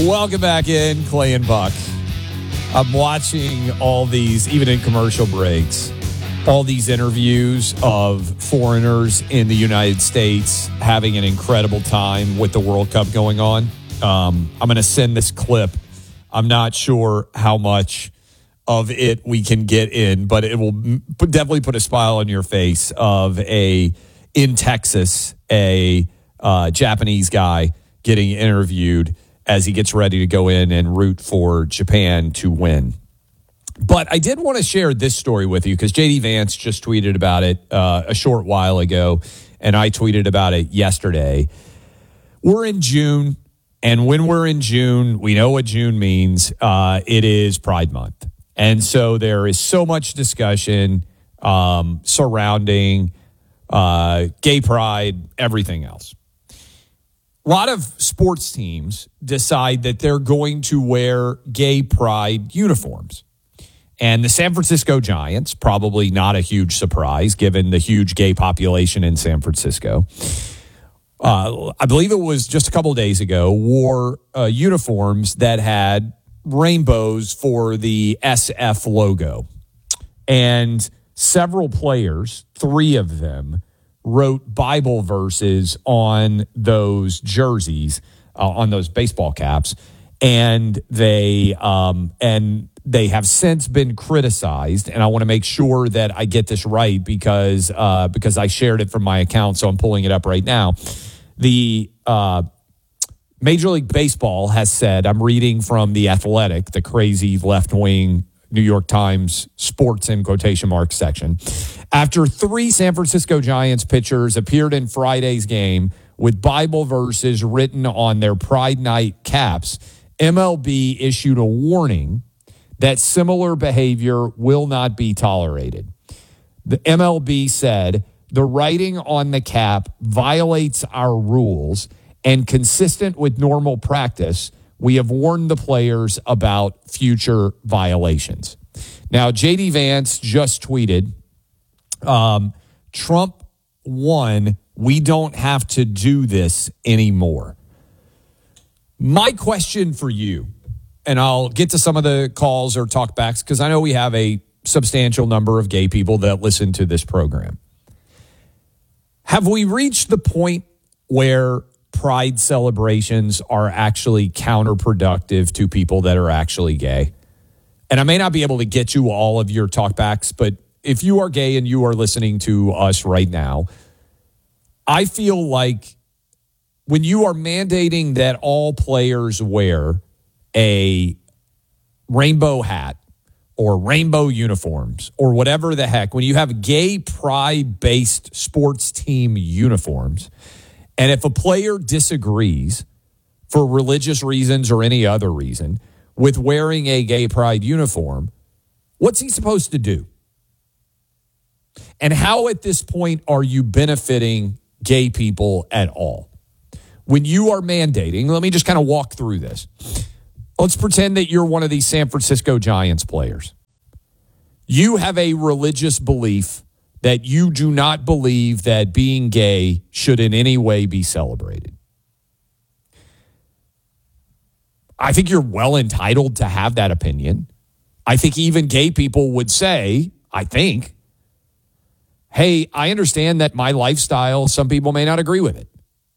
Welcome back in, Clay and Buck. I'm watching all these, even in commercial breaks, all these interviews of foreigners in the United States having an incredible time with the World Cup going on. I'm going to send this clip. I'm not sure how much of it we can get in, but it will definitely put a smile on your face of in Texas, a Japanese guy getting interviewed as he gets ready to go in and root for Japan to win. But I did want to share this story with you because J.D. Vance just tweeted about it a short while ago, and I tweeted about it yesterday. We're in June, and when we're in June, we know what June means. It is Pride Month. And so there is so much discussion surrounding gay pride, everything else. A lot of sports teams decide that they're going to wear gay pride uniforms. And the San Francisco Giants, probably not a huge surprise given the huge gay population in San Francisco, I believe it was just a couple of days ago, wore uniforms that had rainbows for the SF logo. And several players, 3 of them, wrote Bible verses on those jerseys, on those baseball caps, and they have since been criticized. And I want to make sure that I get this right because I shared it from my account, so I'm pulling it up right now. The Major League Baseball has said, I'm reading from The Athletic, the crazy left-wing New York Times sports in quotation marks section. After 3 San Francisco Giants pitchers appeared in Friday's game with Bible verses written on their Pride Night caps, MLB issued a warning that similar behavior will not be tolerated. The MLB said the writing on the cap violates our rules, and consistent with normal practice, we have warned the players about future violations. Now, J.D. Vance just tweeted, Trump won. We don't have to do this anymore. My question for you, and I'll get to some of the calls or talkbacks because I know we have a substantial number of gay people that listen to this program. Have we reached the point where pride celebrations are actually counterproductive to people that are actually gay? And I may not be able to get you all of your talkbacks, but if you are gay and you are listening to us right now, I feel like when you are mandating that all players wear a rainbow hat or rainbow uniforms or whatever the heck, when you have gay pride-based sports team uniforms, and if a player disagrees for religious reasons or any other reason with wearing a gay pride uniform, what's he supposed to do? And how at this point are you benefiting gay people at all? When you are mandating, let me just kind of walk through this. Let's pretend that you're one of these San Francisco Giants players. You have a religious belief that you do not believe that being gay should in any way be celebrated. I think you're well entitled to have that opinion. I think even gay people would say, hey, I understand that my lifestyle, some people may not agree with it.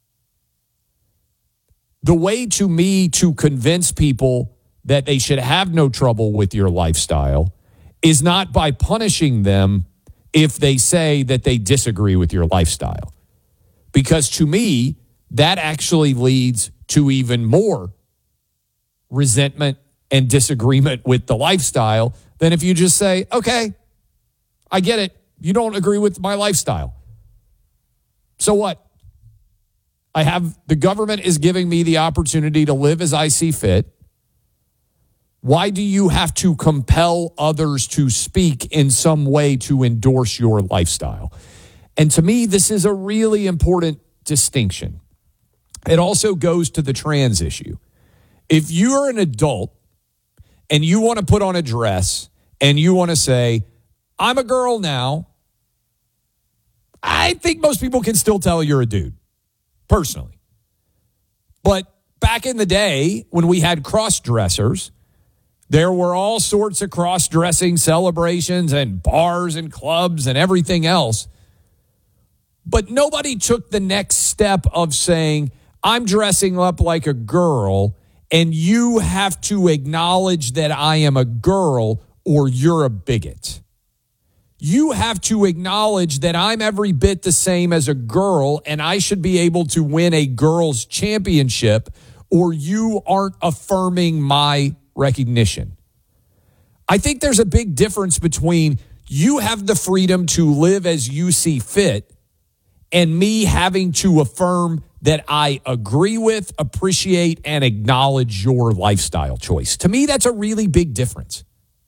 The way to me to convince people that they should have no trouble with your lifestyle is not by punishing them if they say that they disagree with your lifestyle. Because to me, that actually leads to even more resentment and disagreement with the lifestyle than if you just say, okay, I get it. You don't agree with my lifestyle. So what? The government is giving me the opportunity to live as I see fit. Why do you have to compel others to speak in some way to endorse your lifestyle? And to me, this is a really important distinction. It also goes to the trans issue. If you're an adult and you want to put on a dress and you want to say, I'm a girl now, I think most people can still tell you're a dude, personally. But back in the day when we had cross-dressers, there were all sorts of cross-dressing celebrations and bars and clubs and everything else. But nobody took the next step of saying, I'm dressing up like a girl, and you have to acknowledge that I am a girl or you're a bigot. You have to acknowledge that I'm every bit the same as a girl and I should be able to win a girls' championship, or you aren't affirming my recognition. I think there's a big difference between you have the freedom to live as you see fit and me having to affirm that I agree with, appreciate, and acknowledge your lifestyle choice. To me, that's a really big difference.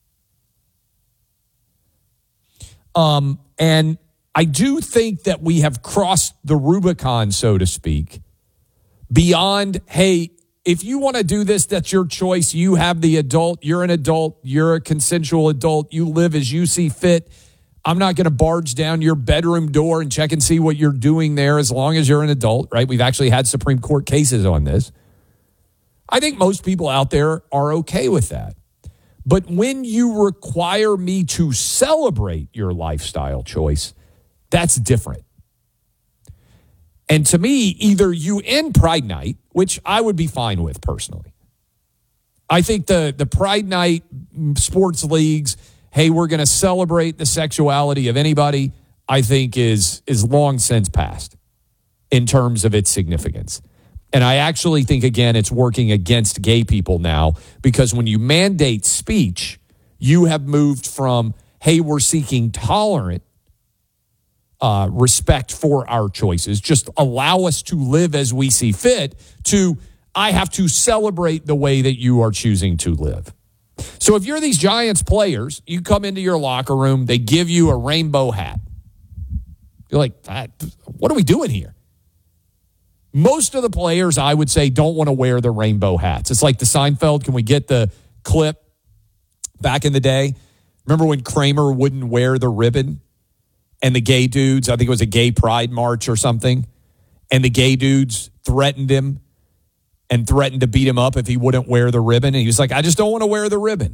And I do think that we have crossed the Rubicon, so to speak, beyond, hey, if you want to do this, that's your choice. You have the adult. You're an adult. You're a consensual adult. You live as you see fit. I'm not going to barge down your bedroom door and check and see what you're doing there as long as you're an adult, right? We've actually had Supreme Court cases on this. I think most people out there are okay with that. But when you require me to celebrate your lifestyle choice, that's different. And to me, either you end Pride Night, which I would be fine with personally. I think the Pride Night sports leagues, hey, we're going to celebrate the sexuality of anybody, I think is long since past in terms of its significance. And I actually think, again, it's working against gay people now, because when you mandate speech, you have moved from, hey, we're seeking tolerant respect for our choices, just allow us to live as we see fit, to I have to celebrate the way that you are choosing to live. So if you're these Giants players, you come into your locker room, they give you a rainbow hat. You're like, what are we doing here? Most of the players, I would say, don't want to wear the rainbow hats. It's like the Seinfeld. Can we get the clip back in the day? Remember when Kramer wouldn't wear the ribbon? And the gay dudes, I think it was a gay pride march or something, and the gay dudes threatened him and threatened to beat him up if he wouldn't wear the ribbon. And he was like, I just don't want to wear the ribbon.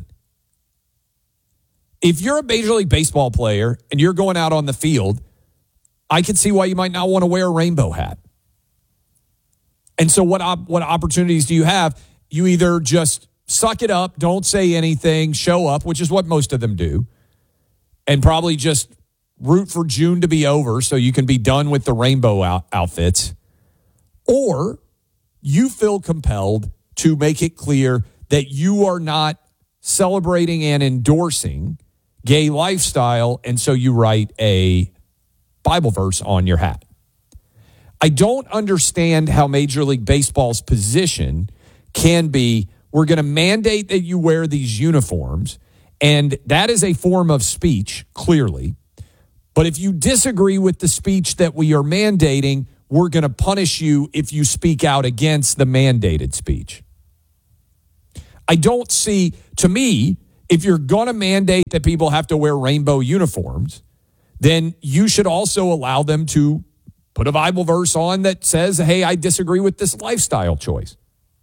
If you're a Major League Baseball player and you're going out on the field, I can see why you might not want to wear a rainbow hat. And so what opportunities do you have? You either just suck it up, don't say anything, show up, which is what most of them do, and probably just root for June to be over so you can be done with the rainbow outfits, or you feel compelled to make it clear that you are not celebrating and endorsing gay lifestyle, and so you write a Bible verse on your hat. I don't understand how Major League Baseball's position can be, we're going to mandate that you wear these uniforms, and that is a form of speech, clearly. But if you disagree with the speech that we are mandating, we're going to punish you if you speak out against the mandated speech. I don't see, to me, if you're going to mandate that people have to wear rainbow uniforms, then you should also allow them to put a Bible verse on that says, hey, I disagree with this lifestyle choice.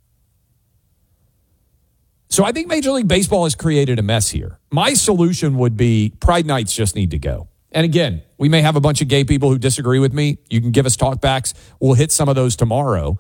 So I think Major League Baseball has created a mess here. My solution would be Pride Nights just need to go. And again, we may have a bunch of gay people who disagree with me. You can give us talkbacks. We'll hit some of those tomorrow.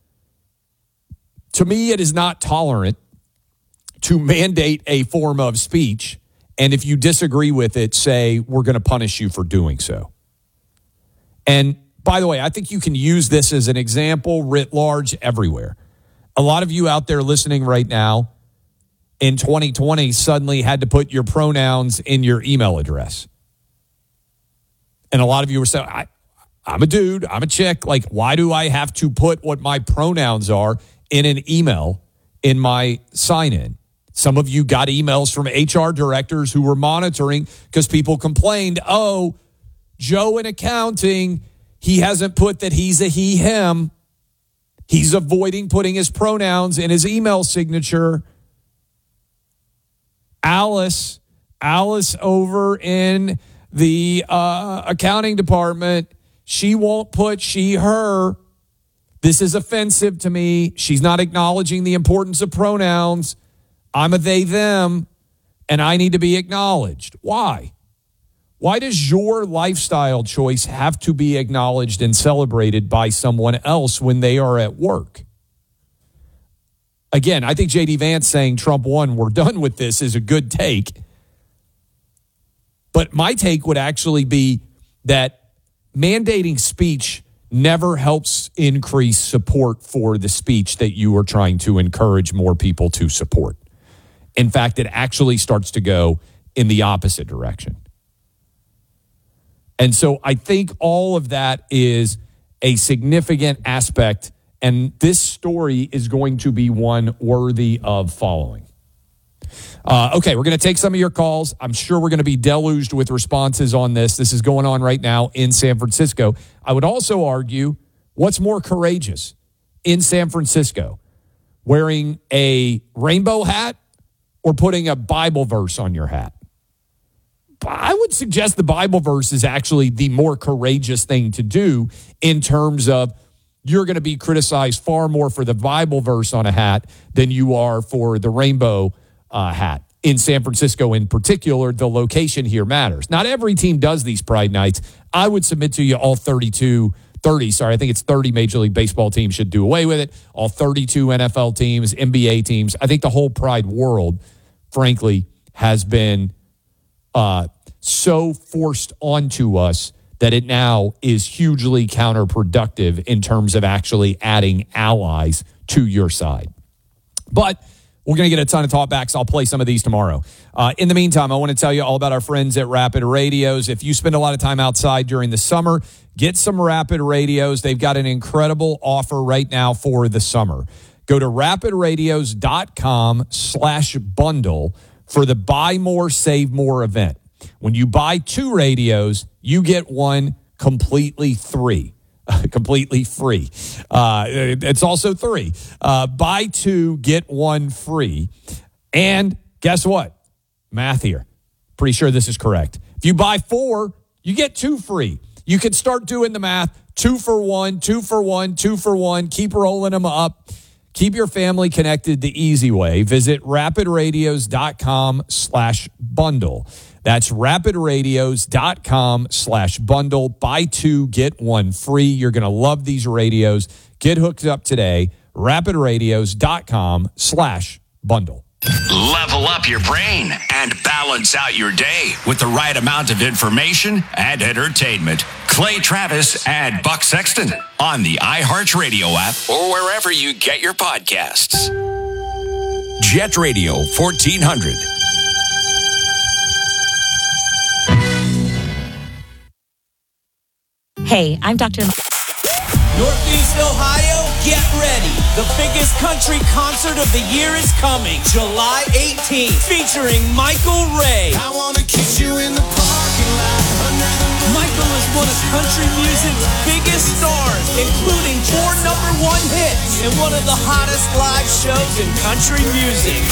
To me, it is not tolerant to mandate a form of speech, and if you disagree with it, say, we're going to punish you for doing so. And by the way, I think you can use this as an example writ large everywhere. A lot of you out there listening right now in 2020 suddenly had to put your pronouns in your email address. And a lot of you were saying, I'm a dude, I'm a chick. Like, why do I have to put what my pronouns are in an email in my sign-in? Some of you got emails from HR directors who were monitoring because people complained, oh, Joe in accounting, he hasn't put that he's a he, him. He's avoiding putting his pronouns in his email signature. Alice over in the accounting department, she won't put she, her. This is offensive to me. She's not acknowledging the importance of pronouns. I'm a they, them, and I need to be acknowledged. Why? Why does your lifestyle choice have to be acknowledged and celebrated by someone else when they are at work? Again, I think J.D. Vance saying Trump won, we're done with this is a good take. But my take would actually be that mandating speech never helps increase support for the speech that you are trying to encourage more people to support. In fact, it actually starts to go in the opposite direction. And so I think all of that is a significant aspect, and this story is going to be one worthy of following. Okay, we're going to take some of your calls. I'm sure we're going to be deluged with responses on this. This is going on right now in San Francisco. I would also argue, what's more courageous in San Francisco? Wearing a rainbow hat or putting a Bible verse on your hat? I would suggest the Bible verse is actually the more courageous thing to do in terms of you're going to be criticized far more for the Bible verse on a hat than you are for the rainbow hat. In San Francisco in particular, the location here matters. Not every team does these Pride Nights. I would submit to you all 30 Major League Baseball teams should do away with it. All 32 NFL teams, NBA teams. I think the whole Pride world, frankly, has been so forced onto us that it now is hugely counterproductive in terms of actually adding allies to your side. But we're going to get a ton of talkbacks. I'll play some of these tomorrow. In the meantime, I want to tell you all about our friends at Rapid Radios. If you spend a lot of time outside during the summer, get some Rapid Radios. They've got an incredible offer right now for the summer. Go to rapidradios.com/bundle for the Buy More, Save More event. When you buy 2 radios, you get one completely free. It's also 3. Buy 2, get 1 free. And guess what? Math here. Pretty sure this is correct. If you buy 4, you get 2 free. You can start doing the math. 2 for 1, 2 for 1, 2 for 1. Keep rolling them up. Keep your family connected the easy way. Visit rapidradios.com/bundle. That's rapidradios.com/bundle. Buy 2, get 1 free. You're going to love these radios. Get hooked up today. rapidradios.com/bundle. Level up your brain and balance out your day with the right amount of information and entertainment. Clay Travis and Buck Sexton on the iHeartRadio app or wherever you get your podcasts. Jet Radio 1400. Hey, I'm Dr. Northeast Ohio, get ready. The biggest country concert of the year is coming, July 18th, featuring Michael Ray. I want to kiss you in the parking lot. Michael is one of country music's biggest stars, including 4 number 1 hits and one of the hottest live shows in country music.